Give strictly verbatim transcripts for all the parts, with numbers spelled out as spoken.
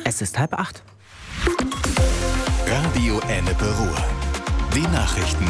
Es ist halb acht. Radio Ennepe Ruhr. Die Nachrichten.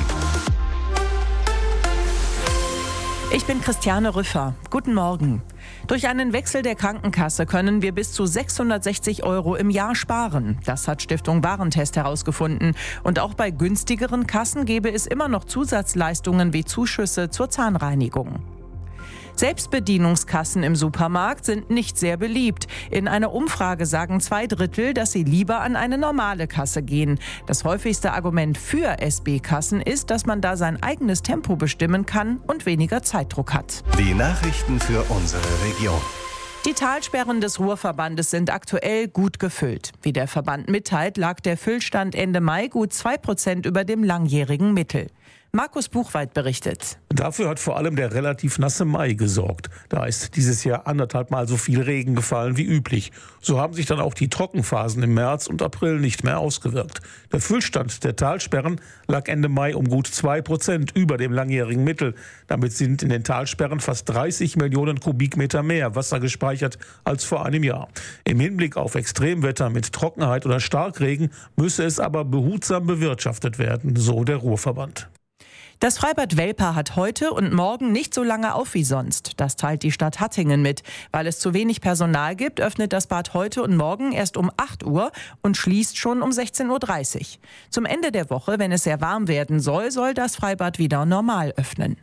Ich bin Christiane Rüffer. Guten Morgen. Durch einen Wechsel der Krankenkasse können wir bis zu sechshundertsechzig Euro im Jahr sparen. Das hat Stiftung Warentest herausgefunden. Und auch bei günstigeren Kassen gäbe es immer noch Zusatzleistungen wie Zuschüsse zur Zahnreinigung. Selbstbedienungskassen im Supermarkt sind nicht sehr beliebt. In einer Umfrage sagen zwei Drittel, dass sie lieber an eine normale Kasse gehen. Das häufigste Argument für S B-Kassen ist, dass man da sein eigenes Tempo bestimmen kann und weniger Zeitdruck hat. Die Nachrichten für unsere Region. Die Talsperren des Ruhrverbandes sind aktuell gut gefüllt. Wie der Verband mitteilt, lag der Füllstand Ende Mai gut zwei Prozent über dem langjährigen Mittel. Markus Buchwald berichtet. Dafür hat vor allem der relativ nasse Mai gesorgt. Da ist dieses Jahr anderthalb Mal so viel Regen gefallen wie üblich. So haben sich dann auch die Trockenphasen im März und April nicht mehr ausgewirkt. Der Füllstand der Talsperren lag Ende Mai um gut zwei Prozent über dem langjährigen Mittel. Damit sind in den Talsperren fast dreißig Millionen Kubikmeter mehr Wasser gespeichert als vor einem Jahr. Im Hinblick auf Extremwetter mit Trockenheit oder Starkregen müsse es aber behutsam bewirtschaftet werden, so der Ruhrverband. Das Freibad Welper hat heute und morgen nicht so lange auf wie sonst. Das teilt die Stadt Hattingen mit. Weil es zu wenig Personal gibt, öffnet das Bad heute und morgen erst um acht Uhr und schließt schon um sechzehn Uhr dreißig. Zum Ende der Woche, wenn es sehr warm werden soll, soll das Freibad wieder normal öffnen.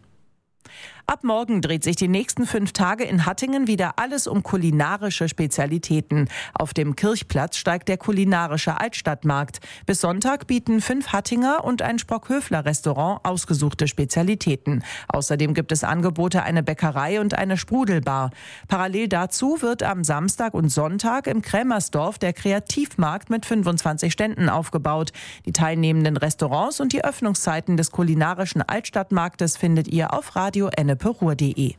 Ab morgen dreht sich die nächsten fünf Tage in Hattingen wieder alles um kulinarische Spezialitäten. Auf dem Kirchplatz steigt der kulinarische Altstadtmarkt. Bis Sonntag bieten fünf Hattinger und ein Sprockhöfler-Restaurant ausgesuchte Spezialitäten. Außerdem gibt es Angebote, eine Bäckerei und eine Sprudelbar. Parallel dazu wird am Samstag und Sonntag im Krämersdorf der Kreativmarkt mit fünfundzwanzig Ständen aufgebaut. Die teilnehmenden Restaurants und die Öffnungszeiten des kulinarischen Altstadtmarktes findet ihr auf radio ennepe ruhr punkt de.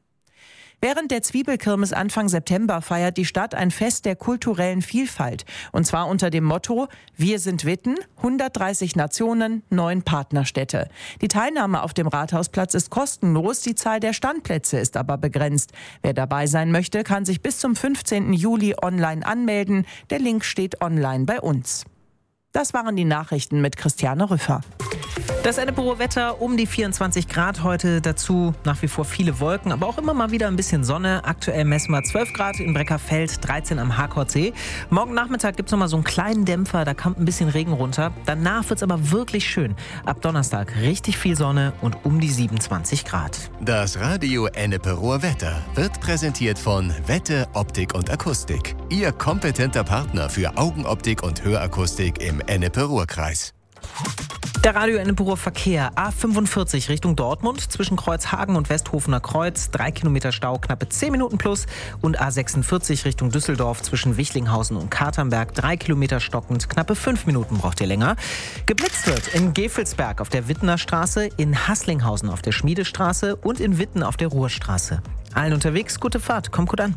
Während der Zwiebelkirmes Anfang September feiert die Stadt ein Fest der kulturellen Vielfalt. Und zwar unter dem Motto Wir sind Witten, hundertdreißig Nationen, neun Partnerstädte. Die Teilnahme auf dem Rathausplatz ist kostenlos, die Zahl der Standplätze ist aber begrenzt. Wer dabei sein möchte, kann sich bis zum fünfzehnten Juli online anmelden. Der Link steht online bei uns. Das waren die Nachrichten mit Christiane Rüffer. Das Ennepe-Ruhr-Wetter um die vierundzwanzig Grad heute, dazu nach wie vor viele Wolken, aber auch immer mal wieder ein bisschen Sonne. Aktuell messen wir zwölf Grad in Breckerfeld, dreizehn am Harkordsee. Morgen Nachmittag gibt es noch mal so einen kleinen Dämpfer, da kommt ein bisschen Regen runter. Danach wird es aber wirklich schön. Ab Donnerstag richtig viel Sonne und um die siebenundzwanzig Grad. Das Radio Ennepe Ruhr Wetter wird präsentiert von Wette Optik und Akustik. Ihr kompetenter Partner für Augenoptik und Hörakustik im Ennepe-Ruhr-Kreis. Der Radio Ennepe Ruhr Verkehr A fünfundvierzig Richtung Dortmund zwischen Kreuzhagen und Westhofener Kreuz, drei Kilometer Stau, knappe zehn Minuten plus, und A sechsundvierzig Richtung Düsseldorf zwischen Wichlinghausen und Katernberg, drei Kilometer stockend, knappe fünf Minuten braucht ihr länger. Geblitzt wird in Gevelsberg auf der Wittener Straße, in Haßlinghausen auf der Schmiedestraße und in Witten auf der Ruhrstraße. Allen unterwegs, gute Fahrt, kommt gut an.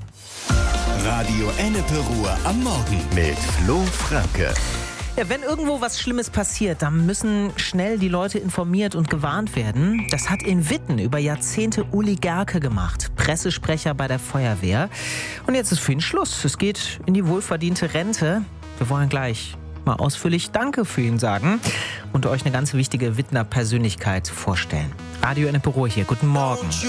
Radio Ennepe Ruhr am Morgen mit Flo Franke. Ja, wenn irgendwo was Schlimmes passiert, dann müssen schnell die Leute informiert und gewarnt werden. Das hat in Witten über Jahrzehnte Uli Gerke gemacht, Pressesprecher bei der Feuerwehr. Und jetzt ist für ihn Schluss. Es geht in die wohlverdiente Rente. Wir wollen gleich mal ausführlich Danke für ihn sagen und euch eine ganz wichtige Wittener Persönlichkeit vorstellen. Radio Ennepe Ruhr hier, guten Morgen.